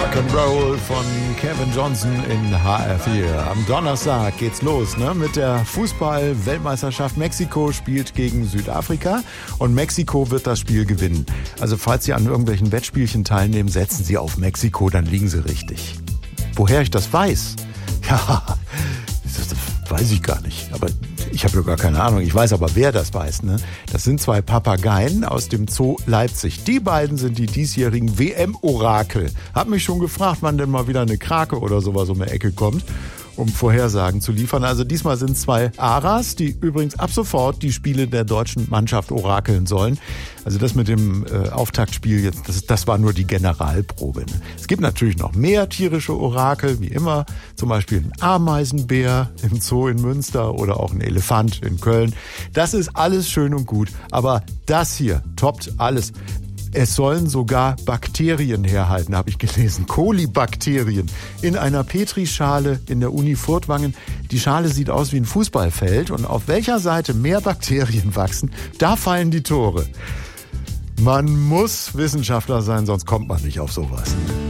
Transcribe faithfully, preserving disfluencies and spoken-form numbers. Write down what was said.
Rock'n'Roll von Kevin Johnson in H R vier. Am Donnerstag geht's los, ne, mit der Fußball-Weltmeisterschaft. Mexiko spielt gegen Südafrika und Mexiko wird das Spiel gewinnen. Also falls Sie an irgendwelchen Wettspielchen teilnehmen, setzen Sie auf Mexiko, dann liegen Sie richtig. Woher ich das weiß? Ja, das weiß ich gar nicht. Aber ich habe ja gar keine Ahnung. Ich weiß aber, wer das weiß. Ne? Das sind zwei Papageien aus dem Zoo Leipzig. Die beiden sind die diesjährigen W M-Orakel. Hab mich schon gefragt, wann denn mal wieder eine Krake oder sowas um die Ecke kommt, um Vorhersagen zu liefern. Also diesmal sind es zwei Aras, die übrigens ab sofort die Spiele der deutschen Mannschaft orakeln sollen. Also das mit dem äh, Auftaktspiel jetzt, das, das war nur die Generalprobe. Ne? Es gibt natürlich noch mehr tierische Orakel, wie immer. Zum Beispiel ein Ameisenbär im Zoo in Münster oder auch ein Elefant in Köln. Das ist alles schön und gut, aber das hier toppt alles. Es sollen sogar Bakterien herhalten, habe ich gelesen. Kolibakterien in einer Petrischale in der Uni Furtwangen. Die Schale sieht aus wie ein Fußballfeld und auf welcher Seite mehr Bakterien wachsen, da fallen die Tore. Man muss Wissenschaftler sein, sonst kommt man nicht auf sowas.